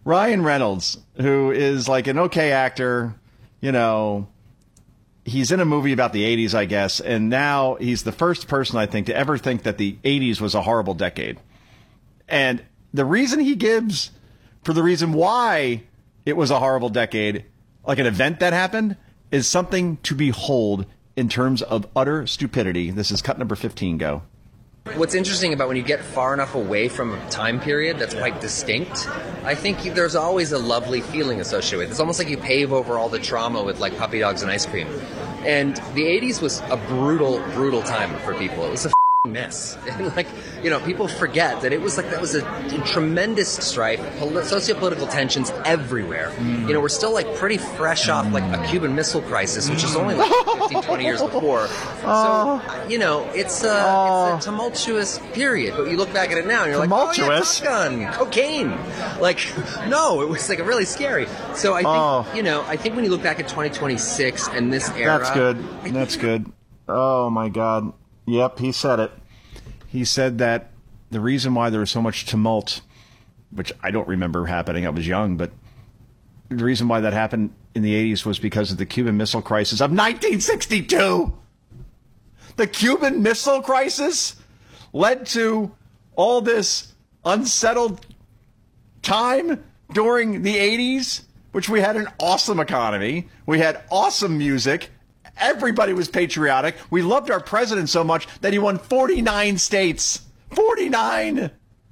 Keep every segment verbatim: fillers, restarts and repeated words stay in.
Ryan Reynolds, who is like an okay actor, you know, he's in a movie about the eighties, I guess, and now he's the first person, I think, to ever think that the eighties was a horrible decade. And the reason he gives for the reason why it was a horrible decade, like an event that happened, is something to behold in terms of utter stupidity. This is cut number fifteen. Go. What's interesting about when you get far enough away from a time period that's quite distinct, I think there's always a lovely feeling associated with it. It's almost like you pave over all the trauma with like puppy dogs and ice cream. And the eighties was a brutal, brutal time for people. It was a mess. And like, you know, people forget that it was like, that was a, a tremendous strife, poli- socio-political tensions everywhere. Mm. You know, we're still like pretty fresh off like a Cuban Missile Crisis, which is only like fifteen, twenty years before. So, you know, it's a, oh. it's a tumultuous period. But you look back at it now and you're like, oh yeah, Top Gun, cocaine. Like, no, it was like really scary. So I think, oh. you know, I think when you look back at twenty twenty-six and this era. That's good. That's good. Oh my God. Yep, he said it. He said that the reason why there was so much tumult, which I don't remember happening, I was young, but the reason why that happened in the eighties was because of the Cuban Missile Crisis of nineteen sixty-two. The Cuban Missile Crisis led to all this unsettled time during the eighties, which we had an awesome economy. We had awesome music. Everybody was patriotic. We loved our president so much that he won forty-nine states. forty-nine!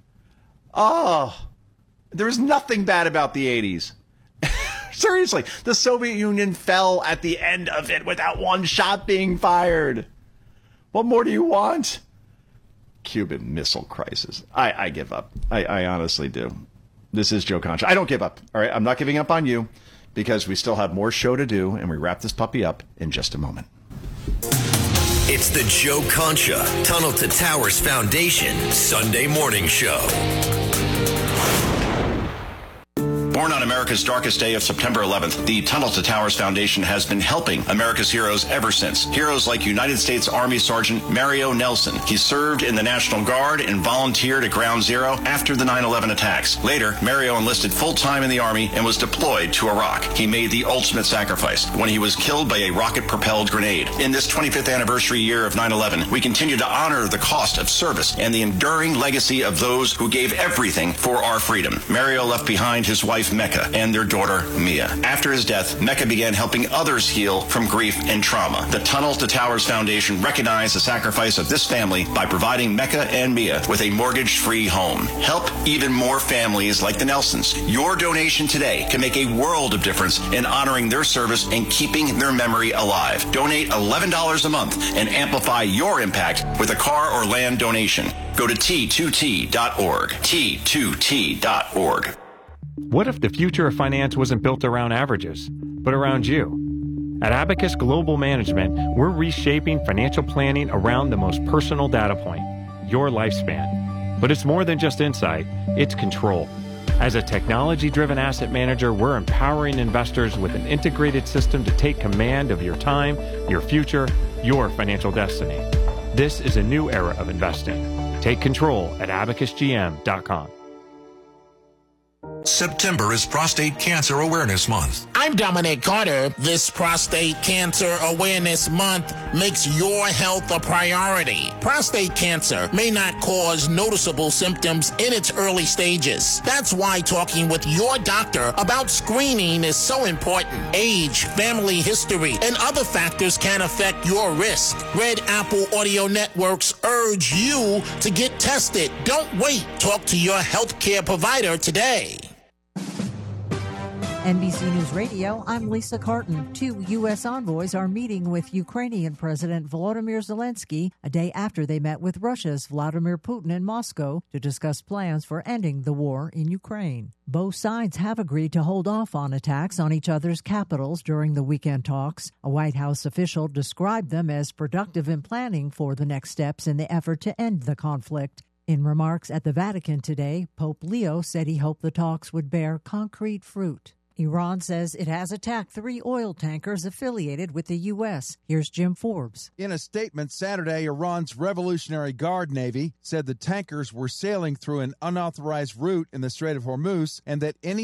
Oh, there was nothing bad about the eighties. Seriously, the Soviet Union fell at the end of it without one shot being fired. What more do you want? Cuban Missile Crisis. I, I give up. I, I honestly do. This is Joe Concha. I don't give up. All right, I'm not giving up on you, because we still have more show to do, and we wrap this puppy up in just a moment. It's the Joe Concha Tunnel to Towers Foundation Sunday Morning Show. Born on America's darkest day of September eleventh, the Tunnel to Towers Foundation has been helping America's heroes ever since. Heroes like United States Army Sergeant Mario Nelson. He served in the National Guard and volunteered at Ground Zero after the nine eleven attacks. Later, Mario enlisted full-time in the Army and was deployed to Iraq. He made the ultimate sacrifice when he was killed by a rocket-propelled grenade. In this twenty-fifth anniversary year of nine eleven, we continue to honor the cost of service and the enduring legacy of those who gave everything for our freedom. Mario left behind his wife Mecca and their daughter Mia. After his death, Mecca began helping others heal from grief and trauma. The Tunnel to Towers Foundation recognized the sacrifice of this family by providing Mecca and Mia with a mortgage-free home. Help even more families like the Nelsons. Your donation today can make a world of difference in honoring their service and keeping their memory alive. Donate eleven dollars a month and amplify your impact with a car or land donation. Go to T two T dot org. T two T dot org. What if the future of finance wasn't built around averages, but around you? At Abacus Global Management, we're reshaping financial planning around the most personal data point, your lifespan. But it's more than just insight, it's control. As a technology-driven asset manager, we're empowering investors with an integrated system to take command of your time, your future, your financial destiny. This is a new era of investing. Take control at abacus g m dot com. September is Prostate Cancer Awareness Month. I'm Dominic Carter. This Prostate Cancer Awareness Month makes your health a priority. Prostate cancer may not cause noticeable symptoms in its early stages. That's why talking with your doctor about screening is so important. Age, family history, and other factors can affect your risk. Red Apple Audio Networks urge you to get tested. Don't wait. Talk to your healthcare provider today. N B C News Radio, I'm Lisa Carton. Two U S envoys are meeting with Ukrainian President Volodymyr Zelensky a day after they met with Russia's Vladimir Putin in Moscow to discuss plans for ending the war in Ukraine. Both sides have agreed to hold off on attacks on each other's capitals during the weekend talks. A White House official described them as productive in planning for the next steps in the effort to end the conflict. In remarks at the Vatican today, Pope Leo said he hoped the talks would bear concrete fruit. Iran says it has attacked three oil tankers affiliated with the U S. Here's Jim Forbes. In a statement Saturday, Iran's Revolutionary Guard Navy said the tankers were sailing through an unauthorized route in the Strait of Hormuz and that any